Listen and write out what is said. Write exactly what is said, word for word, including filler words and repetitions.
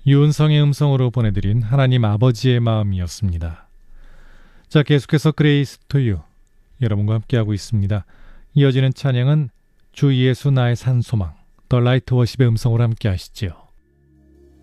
유은성의 음성으로 보내드린 하나님 아버지의 마음이었습니다. 자, 계속해서 그레이스 투 유 여러분과 함께하고 있습니다. 이어지는 찬양은 주 예수 나의 산소망 더 라이트 워십의 음성으로 함께 하시죠.